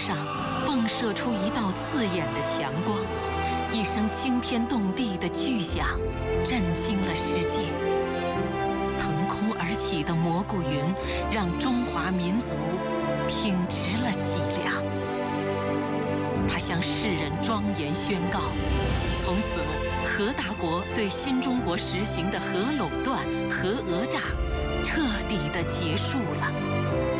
上迸射出一道刺眼的强光，一声惊天动地的巨响，震惊了世界。腾空而起的蘑菇云，让中华民族挺直了脊梁。它向世人庄严宣告：从此，核大国对新中国实行的核垄断、核讹诈，彻底地结束了。